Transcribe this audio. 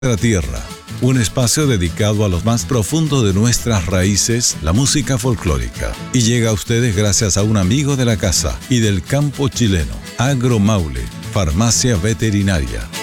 La Tierra, un espacio dedicado a lo más profundo de nuestras raíces, la música folclórica. Y llega a ustedes gracias a un amigo de la casa y del campo chileno, Agromaule, farmacia veterinaria.